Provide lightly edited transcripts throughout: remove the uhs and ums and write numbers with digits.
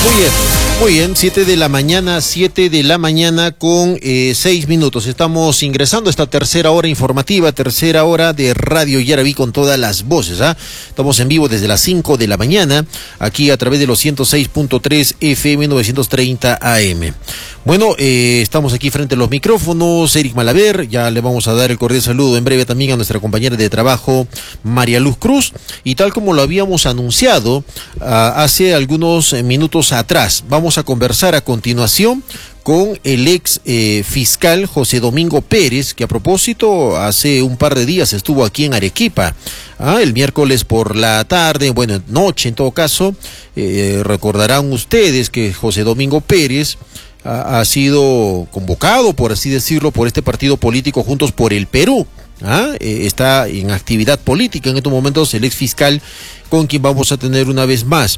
Muy bien, 7 de la mañana con 6 minutos. Estamos ingresando a esta tercera hora informativa, tercera hora de Radio Yaraví con todas las voces. Estamos en vivo desde las 5 de la mañana, aquí a través de los 106.3 FM 930 AM. Bueno, estamos aquí frente a los micrófonos, Eric Malaver, ya le vamos a dar el cordial saludo en breve también a nuestra compañera de trabajo, María Luz Cruz, y tal como lo habíamos anunciado hace algunos minutos atrás, vamos a conversar a continuación con el ex fiscal José Domingo Pérez, que a propósito hace un par de días estuvo aquí en Arequipa, el miércoles por la tarde, bueno, noche en todo caso. Recordarán ustedes que José Domingo Pérez ha sido convocado, por así decirlo, por este partido político Juntos por el Perú. Está en actividad política en estos momentos el ex fiscal, con quien vamos a tener una vez más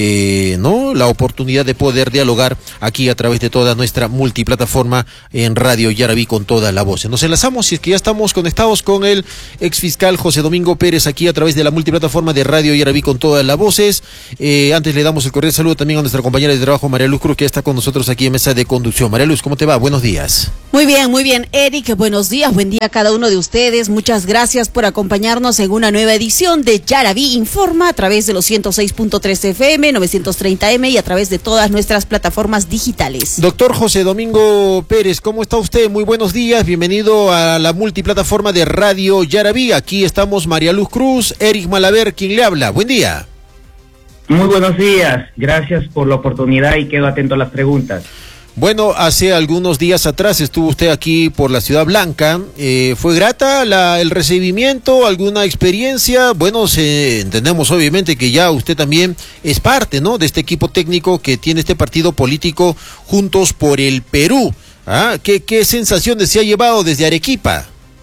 la oportunidad de poder dialogar aquí a través de toda nuestra multiplataforma en Radio Yaraví con toda la voz. Nos enlazamos, si es que ya estamos conectados con el ex fiscal José Domingo Pérez aquí a través de la multiplataforma de Radio Yaraví con todas las voces. Antes le damos el cordial saludo también a nuestra compañera de trabajo María Luz Cruz, que está con nosotros aquí en mesa de conducción. María Luz, ¿cómo te va? Buenos días. Muy bien, Eric, buenos días, buen día a cada uno de ustedes. Muchas gracias por acompañarnos en una nueva edición de Yaraví Informa a través de los 106.3 FM, 930M y a través de todas nuestras plataformas digitales. Doctor José Domingo Pérez, ¿cómo está usted? Muy buenos días, bienvenido a la multiplataforma de Radio Yaraví. Aquí estamos María Luz Cruz, Eric Malaver, quien le habla. Buen día. Muy buenos días, gracias por la oportunidad y quedo atento a las preguntas. Bueno, hace algunos días atrás estuvo usted aquí por la Ciudad Blanca. ¿Fue grata el recibimiento? ¿Alguna experiencia? Bueno, entendemos obviamente que ya usted también es parte, ¿no?, de este equipo técnico que tiene este partido político Juntos por el Perú. ¿Qué sensaciones se ha llevado desde Arequipa?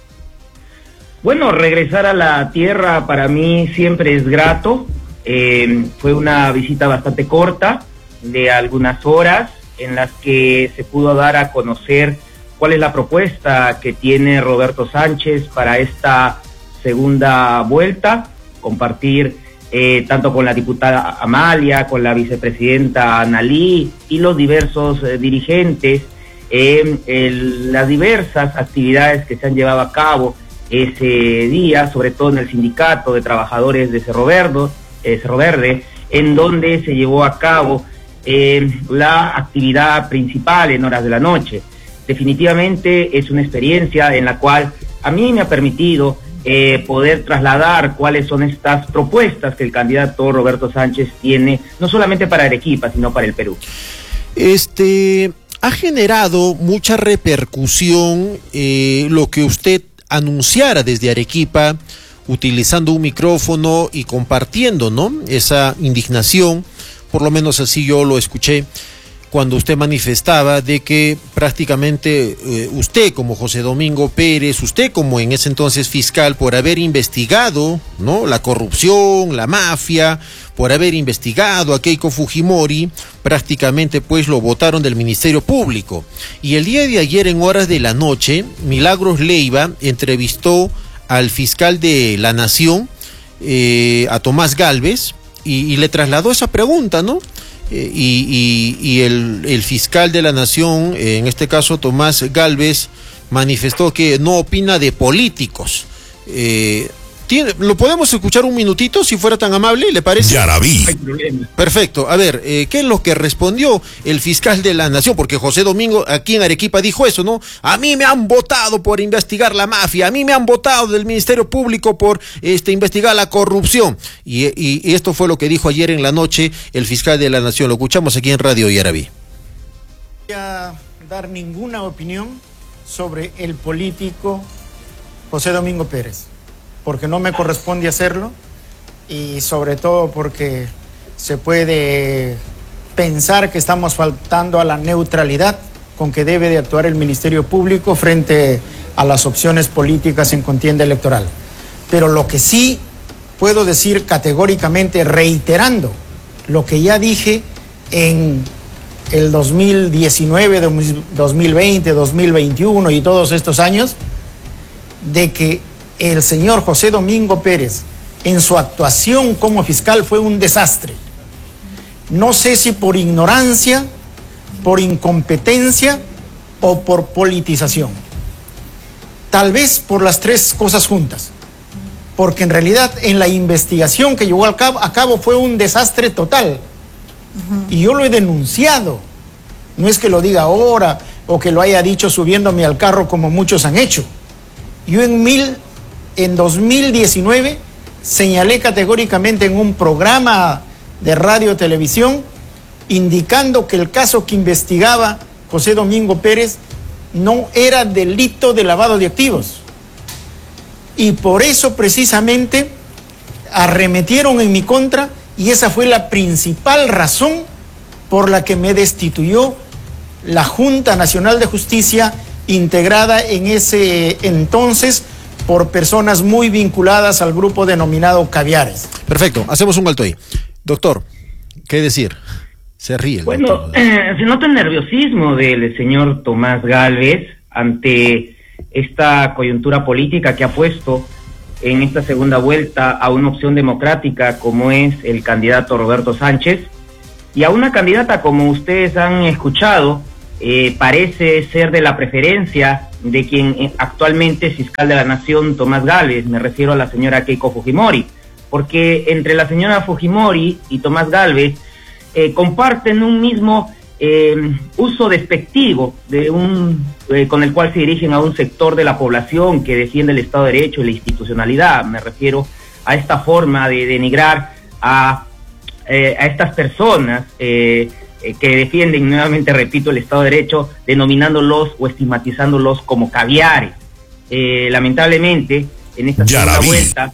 Bueno, regresar a la tierra para mí siempre es grato. Fue una visita bastante corta, de algunas horas, en las que se pudo dar a conocer cuál es la propuesta que tiene Roberto Sánchez para esta segunda vuelta, compartir tanto con la diputada Amalia, con la vicepresidenta Analí y los diversos dirigentes, las diversas actividades que se han llevado a cabo ese día, sobre todo en el sindicato de trabajadores de Cerro Verde, en donde se llevó a cabo la actividad principal en horas de la noche. Definitivamente es una experiencia en la cual a mí me ha permitido poder trasladar cuáles son estas propuestas que el candidato Roberto Sánchez tiene, no solamente para Arequipa, sino para el Perú. Ha generado mucha repercusión lo que usted anunciara desde Arequipa, utilizando un micrófono y compartiendo, ¿no?, esa indignación. Por lo menos así yo lo escuché cuando usted manifestaba de que prácticamente usted como José Domingo Pérez, usted como en ese entonces fiscal, por haber investigado, ¿no?, la corrupción, la mafia, por haber investigado a Keiko Fujimori, prácticamente pues lo botaron del Ministerio Público. Y el día de ayer en horas de la noche, Milagros Leiva entrevistó al fiscal de la Nación, a Tomás Gálvez, y le trasladó esa pregunta, ¿no? Y el fiscal de la Nación, en este caso Tomás Gálvez, manifestó que no opina de políticos. ¿Lo podemos escuchar un minutito, si fuera tan amable, le parece? Yaraví. Perfecto. A ver, ¿qué es lo que respondió el fiscal de la Nación? Porque José Domingo aquí en Arequipa dijo eso, ¿no? A mí me han votado por investigar la mafia, a mí me han votado del Ministerio Público por investigar la corrupción. Y esto fue lo que dijo ayer en la noche el fiscal de la Nación. Lo escuchamos aquí en Radio Yaraví. No voy a dar ninguna opinión sobre el político José Domingo Pérez, porque no me corresponde hacerlo y sobre todo porque se puede pensar que estamos faltando a la neutralidad con que debe de actuar el Ministerio Público frente a las opciones políticas en contienda electoral. Pero lo que sí puedo decir categóricamente, reiterando lo que ya dije en el 2019, 2020, 2021 y todos estos años, de que el señor José Domingo Pérez, en su actuación como fiscal, fue un desastre. No sé si por ignorancia, por incompetencia o por politización. Tal vez por las tres cosas juntas. Porque en realidad en la investigación que llevó a cabo fue un desastre total. Y yo lo he denunciado. No es que lo diga ahora o que lo haya dicho subiéndome al carro como muchos han hecho. Yo en 2019 señalé categóricamente en un programa de radio y televisión indicando que el caso que investigaba José Domingo Pérez no era delito de lavado de activos. Y por eso precisamente arremetieron en mi contra y esa fue la principal razón por la que me destituyó la Junta Nacional de Justicia, integrada en ese entonces por personas muy vinculadas al grupo denominado Caviares. Perfecto, hacemos un alto ahí. Doctor, ¿qué decir? Se ríe. Bueno, se nota el nerviosismo del señor Tomás Gálvez ante esta coyuntura política que ha puesto en esta segunda vuelta a una opción democrática como es el candidato Roberto Sánchez y a una candidata, como ustedes han escuchado, parece ser de la preferencia de quien actualmente es fiscal de la Nación, Tomás Gálvez. Me refiero a la señora Keiko Fujimori, porque entre la señora Fujimori y Tomás Gálvez comparten un mismo uso despectivo de con el cual se dirigen a un sector de la población que defiende el Estado de Derecho y la institucionalidad. Me refiero a esta forma de denigrar a estas personas que defienden, nuevamente repito, el Estado de Derecho, denominándolos o estigmatizándolos como caviares. Lamentablemente, en esta segunda vuelta,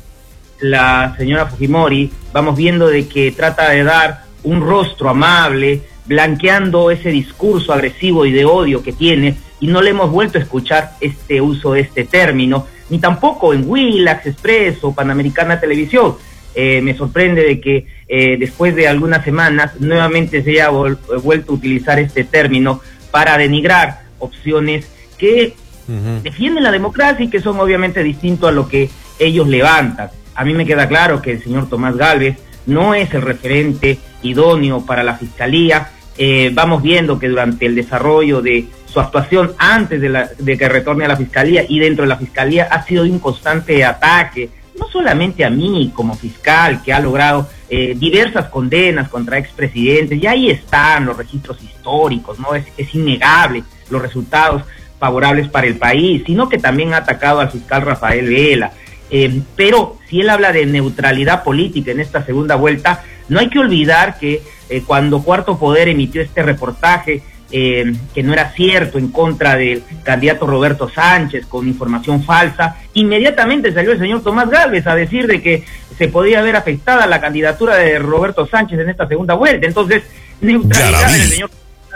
la señora Fujimori, vamos viendo de que trata de dar un rostro amable, blanqueando ese discurso agresivo y de odio que tiene, y no le hemos vuelto a escuchar este uso de este término, ni tampoco en Willax, Expreso o Panamericana Televisión. Me sorprende de que después de algunas semanas nuevamente se haya vuelto a utilizar este término para denigrar opciones que defienden la democracia y que son obviamente distintos a lo que ellos levantan. A mí me queda claro que el señor Tomás Gálvez no es el referente idóneo para la Fiscalía. Vamos viendo que durante el desarrollo de su actuación antes de que retorne a la Fiscalía y dentro de la Fiscalía ha sido un constante ataque, no solamente a mí como fiscal, que ha logrado diversas condenas contra expresidentes, y ahí están los registros históricos, ¿no? Es innegable los resultados favorables para el país, sino que también ha atacado al fiscal Rafael Vela. Pero si él habla de neutralidad política en esta segunda vuelta, no hay que olvidar que cuando Cuarto Poder emitió este reportaje que no era cierto en contra del candidato Roberto Sánchez con información falsa, inmediatamente salió el señor Tomás Gálvez a decir de que se podía ver afectada la candidatura de Roberto Sánchez en esta segunda vuelta. Entonces, neutralidad del señor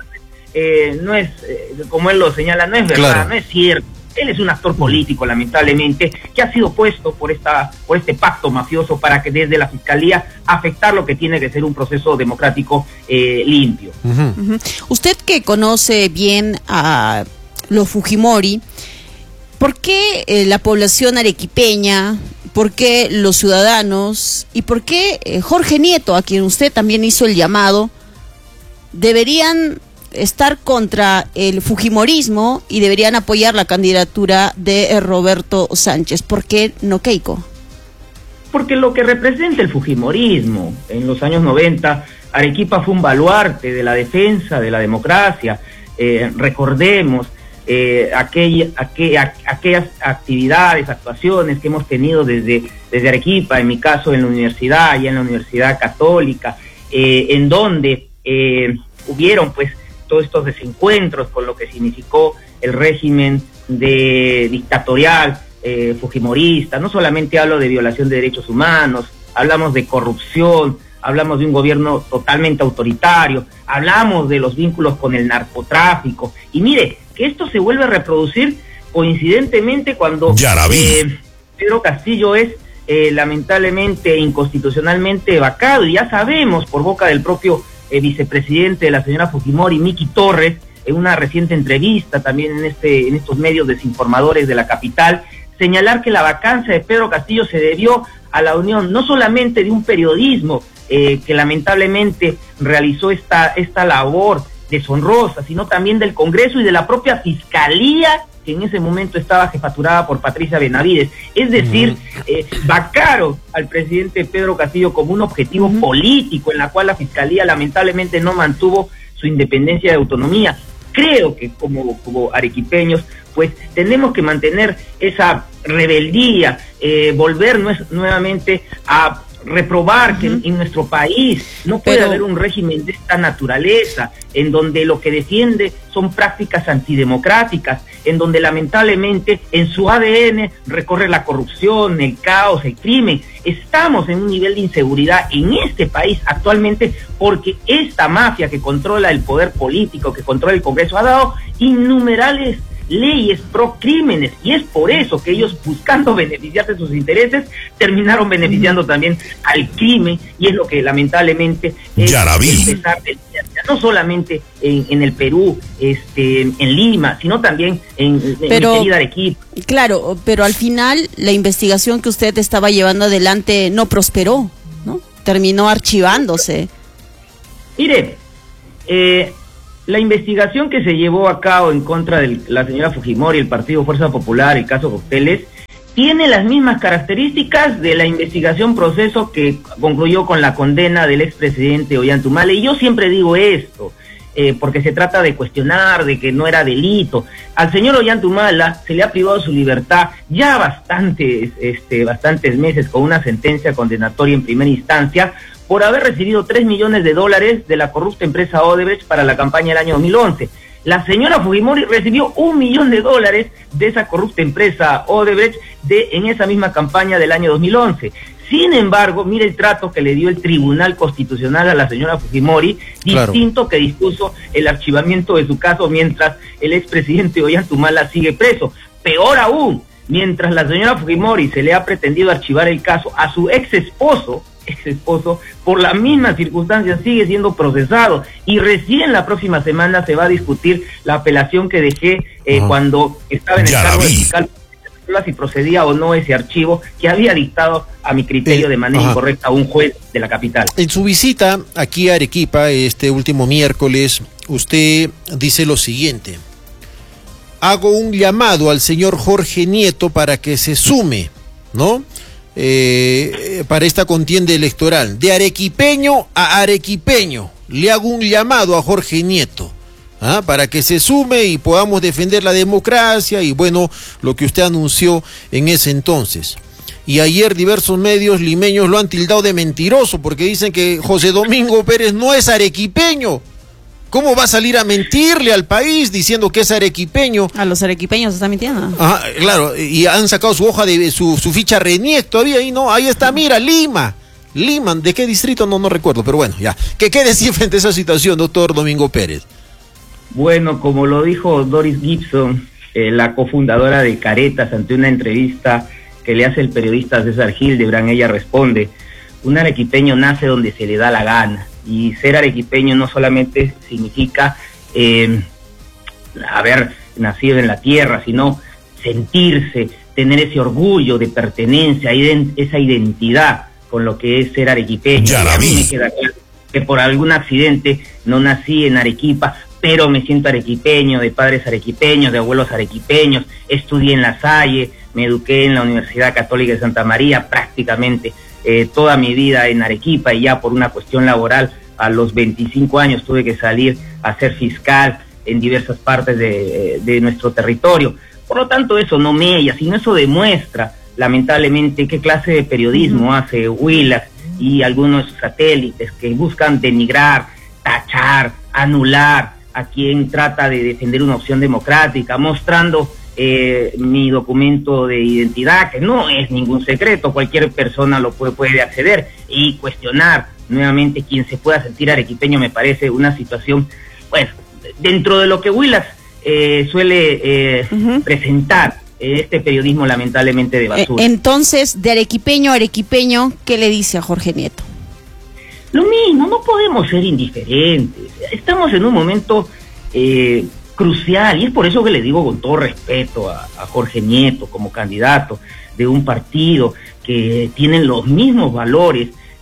no es, como él lo señala, no es verdad, claro. No es cierto. Él es un actor político, lamentablemente, que ha sido puesto por este pacto mafioso para que desde la Fiscalía afectar lo que tiene que ser un proceso democrático limpio. Usted que conoce bien a los Fujimori, ¿por qué la población arequipeña, por qué los ciudadanos y por qué Jorge Nieto, a quien usted también hizo el llamado, deberían estar contra el fujimorismo y deberían apoyar la candidatura de Roberto Sánchez? ¿Por qué no Keiko? Porque lo que representa el fujimorismo en los años 90, Arequipa fue un baluarte de la defensa de la democracia. Recordemos aquellas actividades, actuaciones que hemos tenido desde Arequipa, en mi caso en la universidad, y en la Universidad Católica, en donde hubieron pues todos estos desencuentros con lo que significó el régimen dictatorial fujimorista. No solamente hablo de violación de derechos humanos, hablamos de corrupción, hablamos de un gobierno totalmente autoritario, hablamos de los vínculos con el narcotráfico, y mire, que esto se vuelve a reproducir coincidentemente cuando Pedro Castillo es lamentablemente inconstitucionalmente vacado, y ya sabemos por boca del propio vicepresidente de la señora Fujimori, Miki Torres, en una reciente entrevista también en estos medios desinformadores de la capital, señalar que la vacancia de Pedro Castillo se debió a la unión no solamente de un periodismo que lamentablemente realizó esta labor deshonrosa, sino también del Congreso y de la propia Fiscalía, que en ese momento estaba jefaturada por Patricia Benavides. Es decir, vacaron al presidente Pedro Castillo como un objetivo político, en la cual la Fiscalía lamentablemente no mantuvo su independencia de autonomía. Creo que como arequipeños, pues tenemos que mantener esa rebeldía, volver nuevamente a reprobar que en nuestro país no puede haber un régimen de esta naturaleza, en donde lo que defiende son prácticas antidemocráticas, en donde lamentablemente en su ADN recorre la corrupción, el caos, el crimen. Estamos en un nivel de inseguridad en este país actualmente porque esta mafia que controla el poder político, que controla el Congreso, ha dado innumerables leyes pro crímenes, y es por eso que ellos, buscando beneficiarse de sus intereses, terminaron beneficiando también al crimen, y es lo que lamentablemente es empezar no solamente en el Perú, en Lima, sino también en mi querida Arequipa. Claro, pero al final la investigación que usted estaba llevando adelante no prosperó, ¿no? Terminó archivándose. Mire, la investigación que se llevó a cabo en contra de la señora Fujimori, el Partido Fuerza Popular, el caso Cocteles, tiene las mismas características de la investigación proceso que concluyó con la condena del expresidente Ollanta. Y yo siempre digo esto, porque se trata de cuestionar, de que no era delito. Al señor Ollanta se le ha privado su libertad ya bastantes meses, con una sentencia condenatoria en primera instancia, por haber recibido $3 millones de la corrupta empresa Odebrecht para la campaña del año 2011. La señora Fujimori recibió $1 millón de esa corrupta empresa Odebrecht en esa misma campaña del año 2011. Sin embargo, mire el trato que le dio el Tribunal Constitucional a la señora Fujimori, distinto que dispuso el archivamiento de su caso mientras el expresidente Ollanta sigue preso. Peor aún, mientras la señora Fujimori se le ha pretendido archivar el caso a su ex esposo, por la misma circunstancia sigue siendo procesado, y recién la próxima semana se va a discutir la apelación que dejé cuando estaba en el cargo de fiscal, si procedía o no ese archivo que había dictado a mi criterio de manera incorrecta un juez de la capital. En su visita aquí a Arequipa este último miércoles, usted dice lo siguiente: hago un llamado al señor Jorge Nieto para que se sume, ¿no?, para esta contienda electoral. De arequipeño a arequipeño, le hago un llamado a Jorge Nieto, para que se sume y podamos defender la democracia y bueno, lo que usted anunció en ese entonces. Y ayer diversos medios limeños lo han tildado de mentiroso porque dicen que José Domingo Pérez no es arequipeño. ¿Cómo va a salir a mentirle al país diciendo que es arequipeño? A los arequipeños se está mintiendo. Claro, y han sacado su hoja de su ficha RENIEC todavía ahí, ¿no? Ahí está, mira, Lima, ¿de qué distrito? No recuerdo, pero bueno, ya. ¿Qué decir frente a esa situación, doctor Domingo Pérez? Bueno, como lo dijo Doris Gibson, la cofundadora de Caretas, ante una entrevista que le hace el periodista César Hildebrand, ella responde: un arequipeño nace donde se le da la gana. Y ser arequipeño no solamente significa haber nacido en la tierra, sino sentirse, tener ese orgullo de pertenencia, esa identidad con lo que es ser arequipeño. Ya la vi. A mí me queda claro que por algún accidente no nací en Arequipa, pero me siento arequipeño, de padres arequipeños, de abuelos arequipeños. Estudié en La Salle, me eduqué en la Universidad Católica de Santa María, prácticamente toda mi vida en Arequipa, y ya por una cuestión laboral a los 25 años tuve que salir a ser fiscal en diversas partes de nuestro territorio. Por lo tanto, eso no mella, sino eso demuestra lamentablemente qué clase de periodismo hace Willax y algunos de sus satélites, que buscan denigrar, tachar, anular a quien trata de defender una opción democrática, mostrando mi documento de identidad, que no es ningún secreto, cualquier persona lo puede acceder, y cuestionar nuevamente quien se pueda sentir arequipeño. Me parece una situación, pues, dentro de lo que Willax suele presentar, este periodismo lamentablemente de basura. Entonces, de arequipeño a arequipeño, ¿qué le dice a Jorge Nieto? Lo mismo, no podemos ser indiferentes. Estamos en un momento crucial, y es por eso que le digo con todo respeto a Jorge Nieto como candidato de un partido que tienen los mismos valores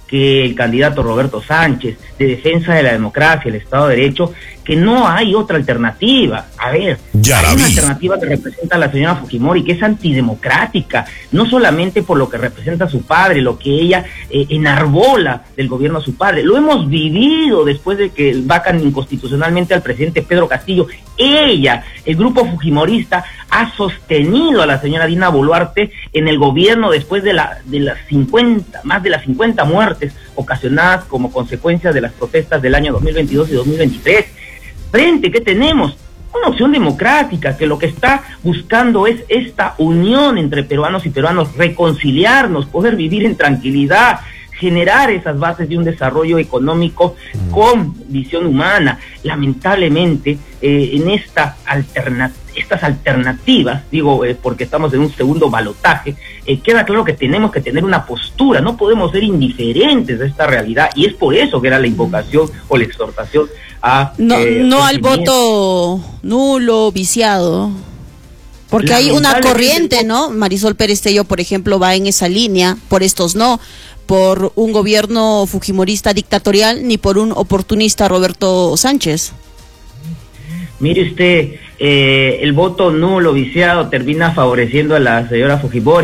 que el candidato Roberto Sánchez, de defensa de la democracia, el Estado de Derecho, que no hay otra alternativa. A ver, hay una alternativa que representa a la señora Fujimori, que es antidemocrática, no solamente por lo que representa a su padre, lo que ella enarbola del gobierno de su padre. Lo hemos vivido después de que vacan inconstitucionalmente al presidente Pedro Castillo. Ella, el grupo fujimorista, ha sostenido a la señora Dina Boluarte en el gobierno después de las 50, más de las 50 muertes ocasionadas como consecuencia de las protestas del año 2022 y 2023. Frente, ¿qué tenemos? Una opción democrática que lo que está buscando es esta unión entre peruanos y peruanos, reconciliarnos, poder vivir en tranquilidad, generar esas bases de un desarrollo económico con visión humana. Lamentablemente, en estas alternativas, porque estamos en un segundo balotaje, queda claro que tenemos que tener una postura, no podemos ser indiferentes a esta realidad, y es por eso que era la invocación o la exhortación a... No al voto nulo, viciado. Porque hay una corriente, ¿no? Marisol Pérez Tello, por ejemplo, va en esa línea, por estos no, por un gobierno fujimorista dictatorial, ni por un oportunista Roberto Sánchez. Mire usted, el voto nulo, viciado, termina favoreciendo a la señora Fujimori.